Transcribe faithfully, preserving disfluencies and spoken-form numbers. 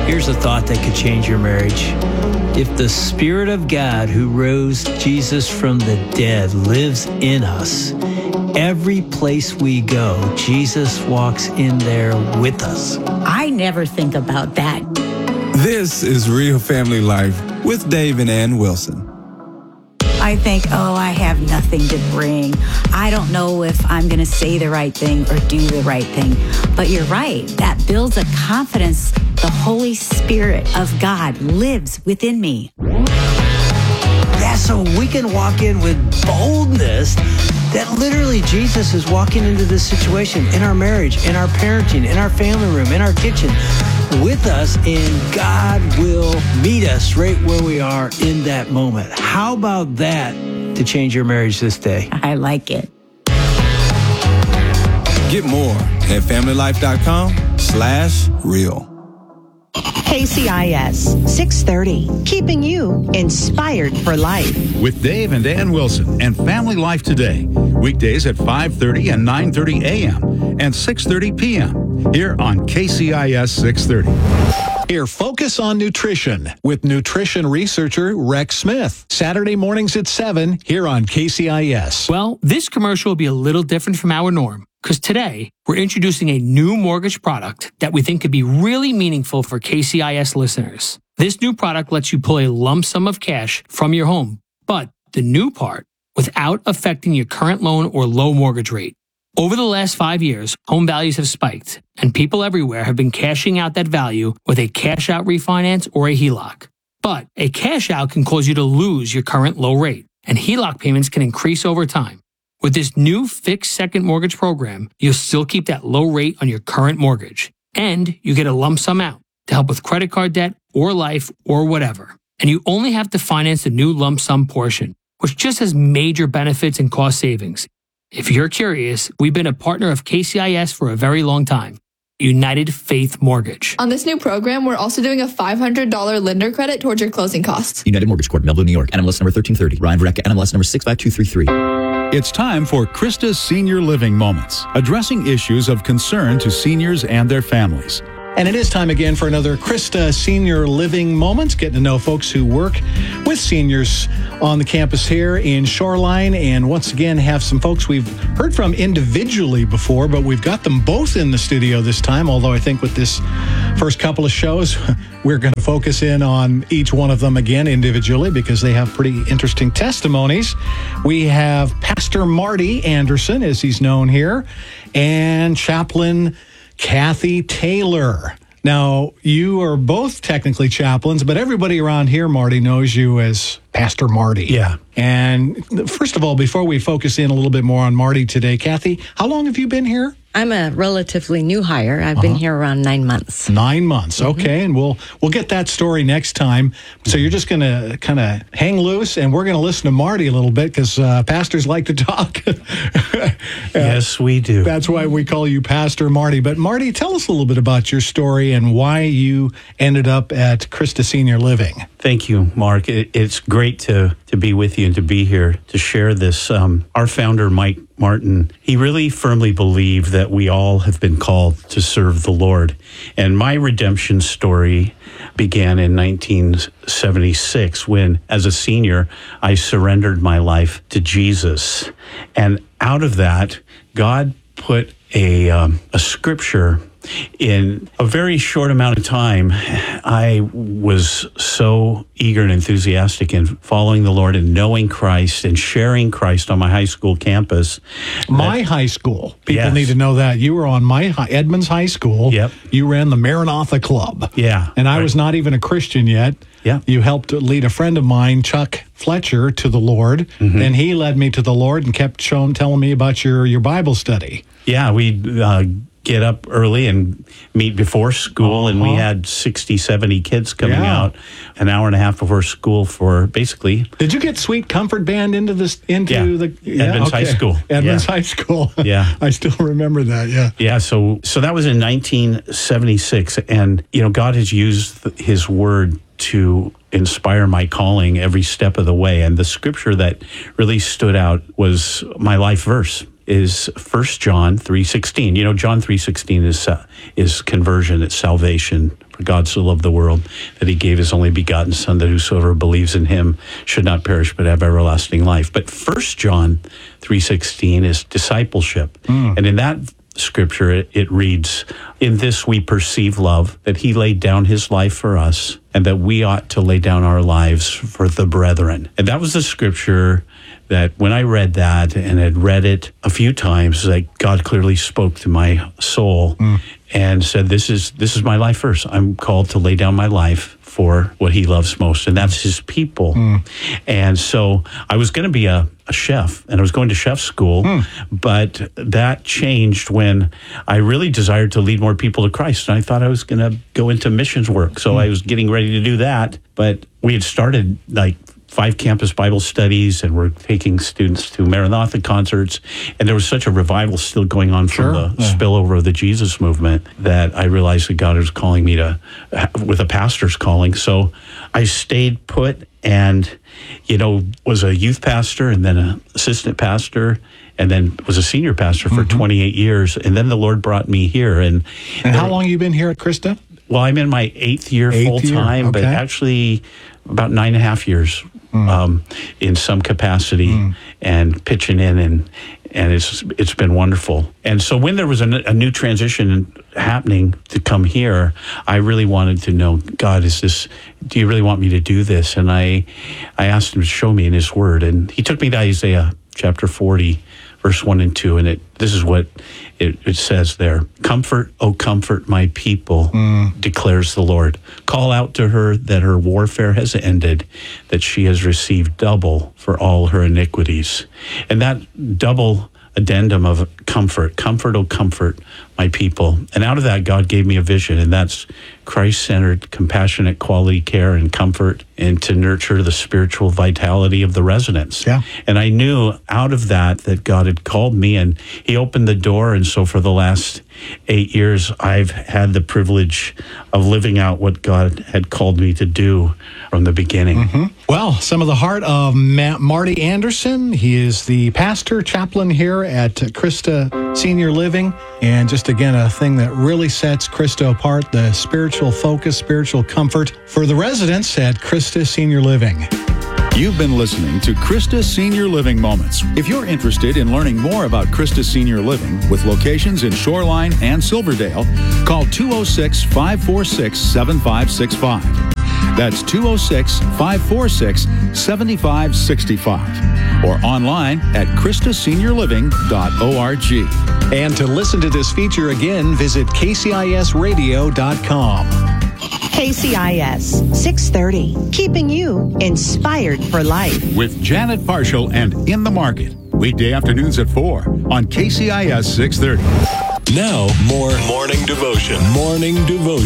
Here's a thought that could change your marriage. If the Spirit of God who rose Jesus from the dead lives in us, every place we go, Jesus walks in there with us. I never think about that. This is Real Family Life with Dave and Ann Wilson. I think, oh, I have nothing to bring. I don't know if I'm going to say the right thing or do the right thing. But you're right. That builds a confidence. The Holy Spirit of God lives within me. Yeah, so we can walk in with boldness that literally Jesus is walking into this situation in our marriage, in our parenting, in our family room, in our kitchen with us, and God will meet us right where we are in that moment. How about that to change your marriage this day? I like it. Get more at familylife.com slash real. K C I S six thirty, keeping you inspired for life. With Dave and Ann Wilson and Family Life Today. Weekdays at five thirty and nine thirty a.m. and six thirty p.m. here on K C I S six thirty. Here, Focus on Nutrition with nutrition researcher Rex Smith. Saturday mornings at seven here on K C I S. Well, this commercial will be a little different from our norm, because today we're introducing a new mortgage product that we think could be really meaningful for K C I S listeners. This new product lets you pull a lump sum of cash from your home, but the new part, without affecting your current loan or low mortgage rate. Over the last five years, home values have spiked, and people everywhere have been cashing out that value with a cash-out refinance or a H E L O C. But a cash-out can cause you to lose your current low rate, and H E L O C payments can increase over time. With this new fixed second mortgage program, you'll still keep that low rate on your current mortgage, and you get a lump sum out to help with credit card debt or life or whatever. And you only have to finance the new lump sum portion, which just has major benefits and cost savings. If you're curious, we've been a partner of K C I S for a very long time. United Faith Mortgage. On this new program, we're also doing a five hundred dollars lender credit towards your closing costs. United Mortgage Corp, Melville, New York. N M L S number thirteen thirty. Ryan Verrecka, N M L S number six five two three three. It's time for Krista's Senior Living Moments, addressing issues of concern to seniors and their families. And it is time again for another Krista Senior Living Moments, getting to know folks who work with seniors on the campus here in Shoreline. And once again, have some folks we've heard from individually before, but we've got them both in the studio this time. Although I think with this first couple of shows, we're going to focus in on each one of them again individually because they have pretty interesting testimonies. We have Pastor Marty Anderson, as he's known here, and Chaplain Kathy Taylor. Now, you are both technically chaplains, but everybody around here, Marty, knows you as Pastor Marty. Yeah. And first of all, before we focus in a little bit more on Marty today, Kathy, how long have you been here? I'm a relatively new hire. I've uh-huh. been here around nine months. Nine months. Mm-hmm. Okay. And we'll we'll get that story next time. So you're just going to kind of hang loose, and we're going to listen to Marty a little bit because uh, pastors like to talk. Yes, we do. That's why we call you Pastor Marty. But Marty, tell us a little bit about your story and why you ended up at Krista Senior Living. Thank you, Mark. It, it's great to, to be with you and to be here to share this. Um, our founder, Mike Martin, he really firmly believed that we all have been called to serve the Lord. And my redemption story began in nineteen seventy-six when, as a senior, I surrendered my life to Jesus. And out of that, God put a, um, a scripture. In a very short amount of time, I was so eager and enthusiastic in following the Lord and knowing Christ and sharing Christ on my high school campus. My that, high school. People yes. need to know that. You were on my high, Edmonds High School. Yep. You ran the Maranatha Club. Yeah. And I right. was not even a Christian yet. Yeah. You helped lead a friend of mine, Chuck Fletcher, to the Lord. Mm-hmm. Then he led me to the Lord and kept showing, telling me about your, your Bible study. Yeah, we uh, get up early and meet before school, uh-huh. and we had sixty, seventy kids coming yeah. out an hour and a half before school for basically. Did you get Sweet Comfort Band into this into yeah. the yeah, Edmonds okay. High School? Edmonds yeah. High School. Yeah, I still remember that. Yeah, yeah. So, so that was in nineteen seventy-six, and you know, God has used His Word to inspire my calling every step of the way. And the scripture that really stood out was my life verse. is First John three sixteen. You know, John three sixteen is uh, is conversion, it's salvation. For God so loved the world that he gave his only begotten Son, that whosoever believes in him should not perish but have everlasting life. But First John three sixteen is discipleship. Mm. And in that scripture, it, it reads, "In this we perceive love, that he laid down his life for us, and that we ought to lay down our lives for the brethren." And that was the scripture that when I read that and had read it a few times, like God clearly spoke to my soul mm. and said, this is this is my life verse. I'm called to lay down my life for what he loves most, and that's his people. Mm. And so I was going to be a, a chef, and I was going to chef school, mm. but that changed when I really desired to lead more people to Christ, and I thought I was going to go into missions work. So mm. I was getting ready to do that, but we had started like five campus Bible studies, and we're taking students to Maranatha concerts. And there was such a revival still going on from sure. the yeah. spillover of the Jesus movement that I realized that God was calling me to, with a pastor's calling. So I stayed put and, you know, was a youth pastor and then an assistant pastor and then was a senior pastor for mm-hmm. twenty-eight years. And then the Lord brought me here. And, and how long have you been here at Christa? Well, I'm in my eighth year eighth full time, year. Okay. but actually about nine and a half years. Mm. Um, in some capacity mm. and pitching in, and and it's it's been wonderful. And so when there was a, a new transition happening to come here, I really wanted to know, God, is this? Do you really want me to do this? And I I asked him to show me in his word, and he took me to Isaiah chapter forty, verse one and two, and it this is what it, it says there. "Comfort, O comfort my people, mm. declares the Lord. Call out to her that her warfare has ended, that she has received double for all her iniquities." And that double addendum of comfort, comfort, O comfort my people. And out of that, God gave me a vision, and that's Christ-centered, compassionate, quality care and comfort, and to nurture the spiritual vitality of the residents. Yeah. And I knew out of that that God had called me, and he opened the door. And so for the last eight years, I've had the privilege of living out what God had called me to do from the beginning. Mm-hmm. Well, some of the heart of Ma- Marty Anderson. He is the pastor, chaplain here at Christa Senior Living. And just again, a thing that really sets Christa apart, the spiritual focus, spiritual comfort for the residents at Christa Senior Living. You've been listening to Christa Senior Living Moments. If you're interested in learning more about Christa Senior Living with locations in Shoreline and Silverdale, call two oh six, five four six, seven five six five. That's two oh six, five four six, seven five six five. Or online at Christa Senior Living dot org. And to listen to this feature again, visit K C I S radio dot com. K C I S six thirty, keeping you inspired for life. With Janet Parshall and In the Market, weekday afternoons at four on K C I S six thirty. Now, more Morning Devotion. Morning Devotion.